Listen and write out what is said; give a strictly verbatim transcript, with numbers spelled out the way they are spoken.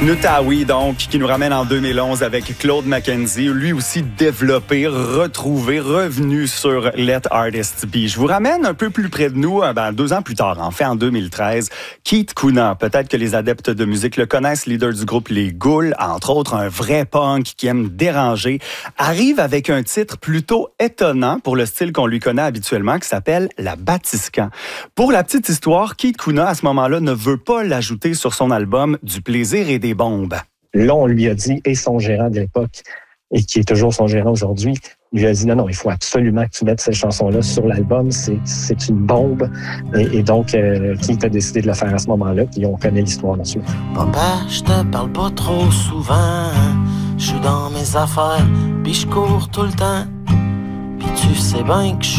Noutawi, donc, qui nous ramène en deux mille onze avec Claude McKenzie, lui aussi développé, retrouvé, revenu sur Let Artists Be. Je vous ramène un peu plus près de nous, ben, deux ans plus tard, en fait, en deux mille treize, Keith Kuna. Peut-être que les adeptes de musique le connaissent, leader du groupe Les Ghouls, entre autres un vrai punk qui aime déranger, arrive avec un titre plutôt étonnant pour le style qu'on lui connaît habituellement, qui s'appelle La Batiscan. Pour la petite histoire, Keith Kuna, à ce moment-là, ne veut pas l'ajouter sur son album Du plaisir et des bombes. Là, on lui a dit, et son gérant de l'époque, et qui est toujours son gérant aujourd'hui, lui a dit non, non, il faut absolument que tu mettes ces chansons-là sur l'album, c'est, c'est une bombe. Et, et donc, euh, Keith a décidé de le faire à ce moment-là, puis on connaît l'histoire là-dessus. Papa, je te parle pas trop souvent, je suis dans mes affaires, puis je cours tout le temps, puis tu sais bien que je